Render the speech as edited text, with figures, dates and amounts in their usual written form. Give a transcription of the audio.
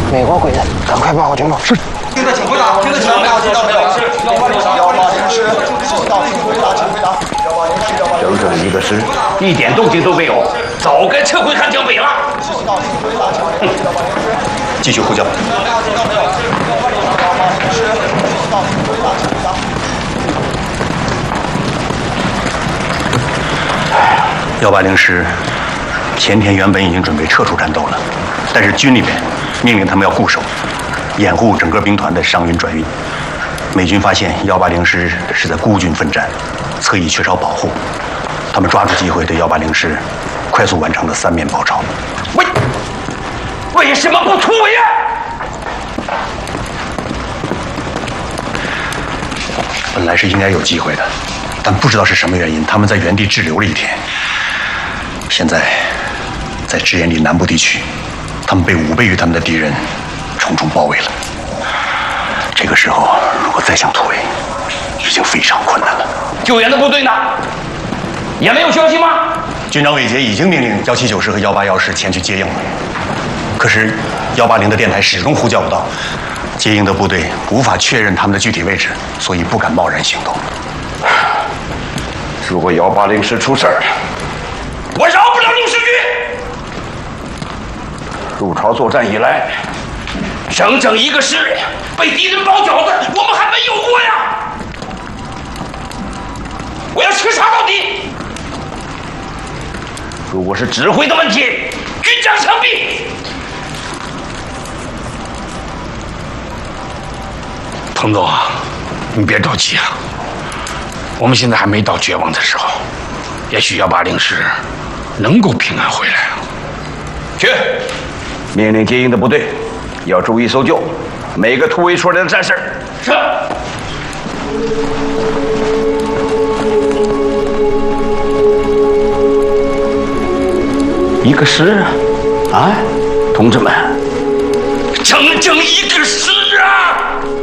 美国鬼子，赶快报告军部。是。 听得请回答。听得请回答。听到没有？是。180师收到，请回答，请回答。 整整1个师，一点动静都没有，早该撤回汉江北了。继续呼叫。180师前天原本已经准备撤出战斗了，但是军里面命令他们要固守，掩护整个兵团的伤运转运。美军发现180师是在孤军奋战，侧翼缺少保护，他们抓住机会对180师快速完成了3面包抄。为什么不突围啊？本来是应该有机会的，但不知道是什么原因，他们在原地滞留了1天。现在，在支延里南部地区，他们被5倍于他们的敌人重重包围了。这个时候，如果再想突围，已经非常困难了。救援的部队呢？也没有消息吗？军长韦杰已经命令179师和181师前去接应了，可是180的电台始终呼叫不到，接应的部队无法确认他们的具体位置，所以不敢贸然行动。 如果180师出事儿， 我饶不了陆世军。 入朝作战以来， 整整1个师被敌人包饺子，我们还没有过呀！我要彻查到底。如果是指挥的问题，军将枪毙。 彭总啊，你别着急啊，我们现在还没到绝望的时候，也许180师能够平安回来啊。 去，命令接应的部队要注意搜救每个突围出来的战士。 是。 1个师啊，同志们， 整整1个师啊！